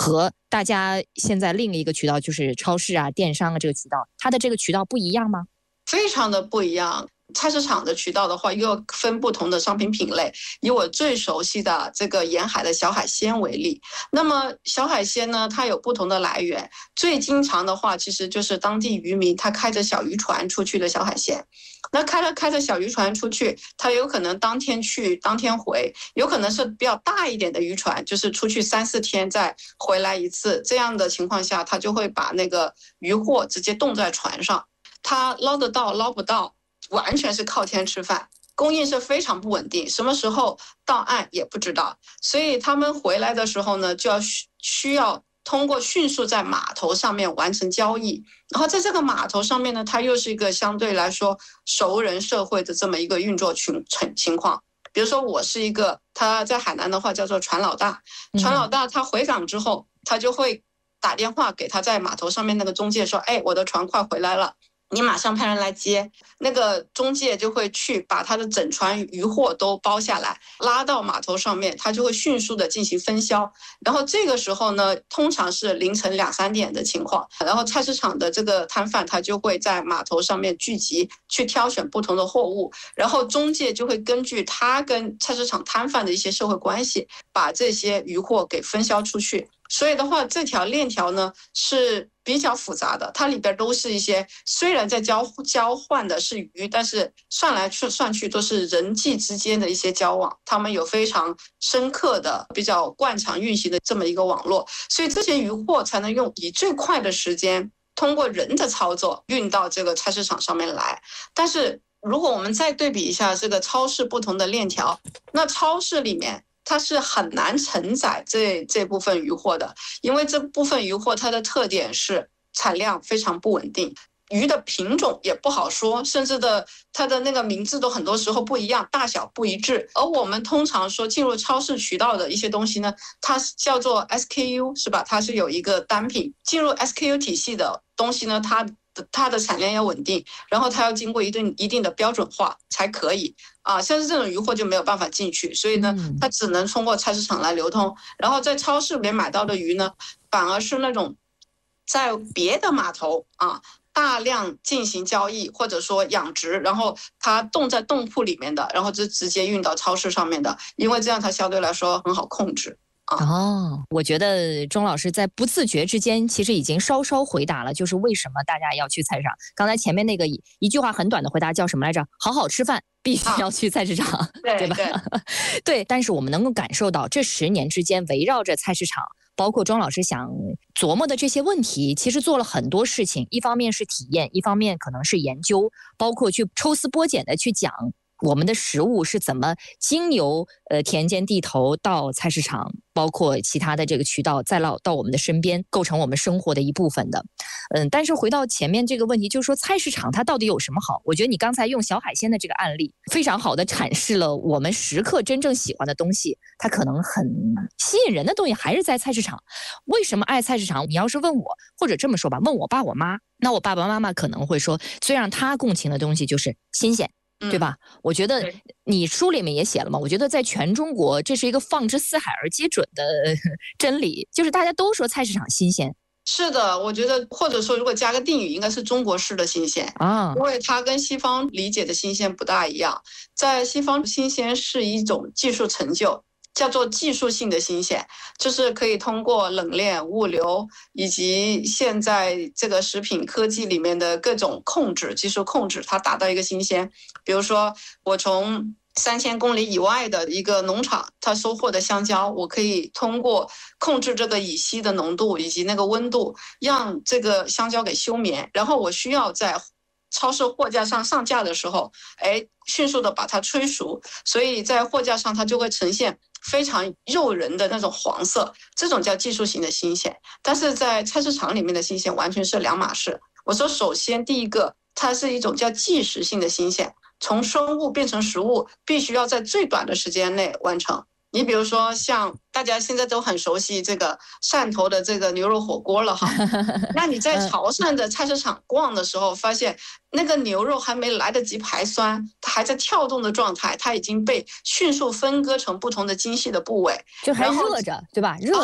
和大家现在另一个渠道就是超市啊、电商啊这个渠道，它的这个渠道不一样吗？ 非常的不一样。菜市场的渠道的话，又分不同的商品品类。以我最熟悉的这个沿海的小海鲜为例，那么小海鲜呢，它有不同的来源。最经常的话，其实就是当地渔民他开着小渔船出去的小海鲜。那开着小渔船出去，他有可能当天去当天回，有可能是比较大一点的渔船，就是出去3-4天再回来一次。这样的情况下，他就会把那个渔获直接冻在船上，他捞得到捞不到，完全是靠天吃饭，供应是非常不稳定，什么时候到岸也不知道。所以他们回来的时候呢，就要需要通过迅速在码头上面完成交易。然后在这个码头上面呢，它又是一个相对来说熟人社会的这么一个运作情况。比如说我是一个，他在海南的话叫做船老大，船老大他回港之后，他就会打电话给他在码头上面那个中介说，哎，我的船快回来了，你马上派人来接。那个中介就会去把他的整船渔获都包下来，拉到码头上面，他就会迅速的进行分销。然后这个时候呢，通常是凌晨2-3点的情况，然后菜市场的这个摊贩他就会在码头上面聚集，去挑选不同的货物，然后中介就会根据他跟菜市场摊贩的一些社会关系，把这些渔获给分销出去。所以的话，这条链条呢是比较复杂的，它里边都是一些虽然在交换的是鱼，但是算来算去都是人际之间的一些交往，他们有非常深刻的、比较惯常运行的这么一个网络，所以这些渔获才能以最快的时间，通过人的操作运到这个菜市场上面来。但是如果我们再对比一下这个超市不同的链条，那超市里面它是很难承载这部分渔获的，因为这部分渔获它的特点是产量非常不稳定，鱼的品种也不好说，甚至它的那个名字都很多时候不一样，大小不一致。而我们通常说进入超市渠道的一些东西呢，它叫做 SKU 是吧？它是有一个单品，进入 SKU 体系的东西呢，它的产量要稳定，然后它要经过一定的标准化才可以啊。像是这种渔获就没有办法进去，所以呢，它只能通过菜市场来流通。然后在超市里面买到的鱼呢，反而是那种在别的码头啊大量进行交易或者说养殖，然后它冻在冻库里面的，然后就直接运到超市上面的，因为这样它相对来说很好控制。 哦，我觉得钟老师在不自觉之间其实已经稍稍回答了，就是为什么大家要去菜市场。刚才前面那个一句话很短的回答叫什么来着？好好吃饭必须要去菜市场，对吧？对，但是我们能够感受到这10年之间围绕着菜市场，包括钟老师想琢磨的这些问题，其实做了很多事情。一方面是体验，一方面可能是研究，包括去抽丝剥茧的去讲我们的食物是怎么经由田间地头到菜市场，包括其他的这个渠道再到我们的身边，构成我们生活的一部分的。但是回到前面这个问题，就是说菜市场它到底有什么好？我觉得你刚才用小海鲜的这个案例，非常好的阐释了我们食客真正喜欢的东西，它可能很吸引人的东西还是在菜市场。为什么爱菜市场？你要是问我，或者这么说吧，问我爸我妈，那我爸爸妈妈可能会说，最让他共情的东西就是新鲜。对吧？我觉得你书里面也写了嘛，我觉得在全中国这是一个放之四海而皆准的真理，就是大家都说菜市场新鲜。 是的，我觉得或者说如果加个定语，应该是中国式的新鲜啊，因为它跟西方理解的新鲜不大一样。在西方，新鲜是一种技术成就，叫做技术性的新鲜，就是可以通过冷链、物流以及现在这个食品科技里面的各种技术控制，它达到一个新鲜。比如说，我从3000公里以外的一个农场，它收获的香蕉，我可以通过控制这个乙烯的浓度以及那个温度，让这个香蕉给休眠，然后我需要在超市货架上上架的时候，迅速的把它催熟，所以在货架上它就会呈现非常诱人的那种黄色，这种叫技术型的新鲜。但是在菜市场里面的新鲜完全是两码事。我说首先第一个，它是一种叫即时性的新鲜，从生物变成食物必须要在最短的时间内完成。你比如说像大家现在都很熟悉这个汕头的这个牛肉火锅了哈，那你在潮汕的菜市场逛的时候，发现那个牛肉还没来得及排酸，它还在跳动的状态，它已经被迅速分割成不同的精细的部位， 就还热着，对吧？热